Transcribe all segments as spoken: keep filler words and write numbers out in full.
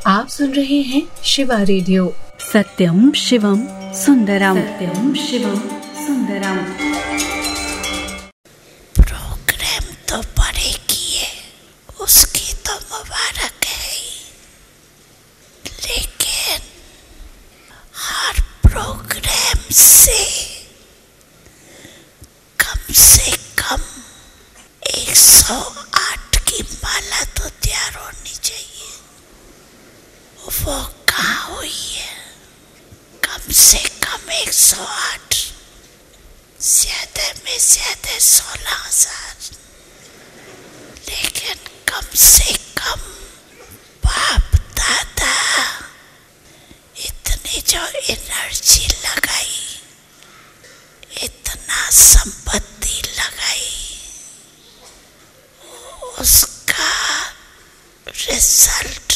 आप सुन रहे हैं शिवा रेडियो। सत्यम शिवम सुंदरम, सत्यम शिवम सुंदरम। प्रोग्राम तो बड़े किए, उसकी तो मुबारक है, लेकिन हर प्रोग्राम से कम से कम एक सौ आठ की माला तो तैयार होनी चाहिए। वो कहाँ हुई है? कम से कम एक सौ आठ, ज्यादा में ज्यादा सोलह हजार, लेकिन कम से कम बाप दादा इतनी जो एनर्जी लगाई, इतना संपत्ति लगाई, उसका रिजल्ट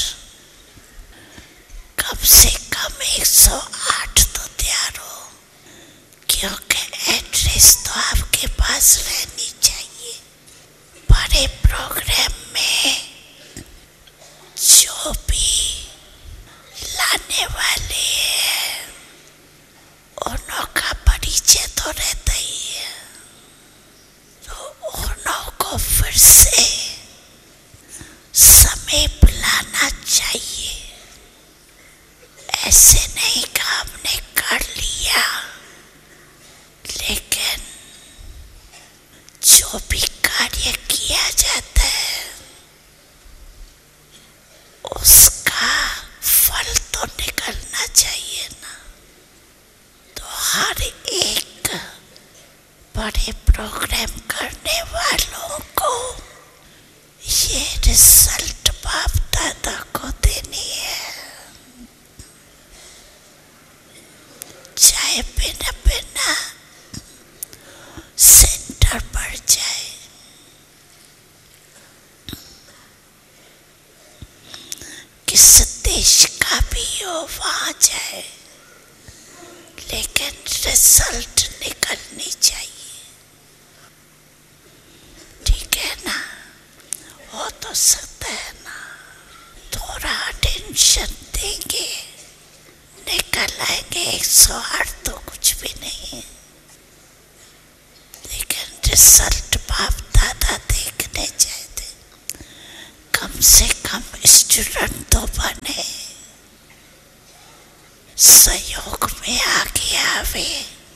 कम से कम एक सौ आठ तो तैयार हो, क्योंकि एड्रेस तो आपके पास रहनी चाहिए। बड़े प्रोग्राम में जो भी लाने वाले हैं उनका परिचय तो रहता ही है, तो उनको फिर से समीप लाना चाहिए। ऐसे नहीं कि हमने कर लिया, लेकिन जो भी कार्य किया जाता है उसका फल तो निकलना चाहिए ना। तो हर एक बड़े प्रोग्राम करने वालों को ये रिजल्ट बाप दादा को देनी है। चाहे बिना बिना सेंटर पर जाए, किस देश का भी हो वहां जाए, लेकिन रिजल्ट निकलनी चाहिए। ठीक है ना? हो तो सकता है ना, थोड़ा टेंशन देंगे, निकल आएंगे एक सौ आठ तो कुछ भी नहीं, लेकिन रिजल्ट बाप दादा देखने चाहते। कम से कम स्टूडेंट तो बने, सहयोग में आगे आवे।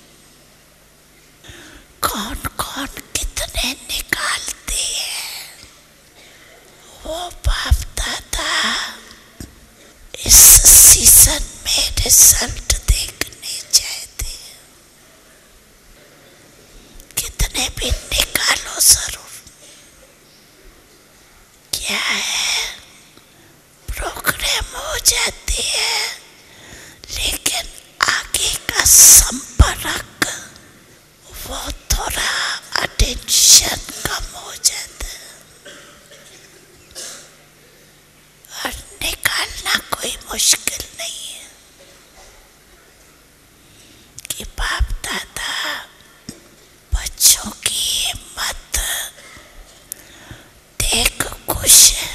कौन कौन कितने निकालते हैं वो बाप दादा इस सीजन में रिजल्ट देखने चाहते हैं। कितने भी निकालो जरूर। क्या है, प्रोग्राम हो जाते हैं, लेकिन आगे का संपर्क वो थोड़ा अटेंशन कम हो जाता है, और निकालना कोई मुश्किल नहीं है कि बाप दादा बच्चों की हिम्मत देख खुश है।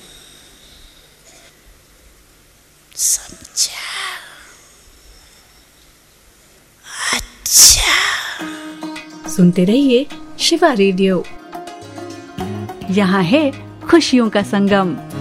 समझा? अच्छा, सुनते रहिए शिवा रेडियो। यहाँ है खुशियों का संगम।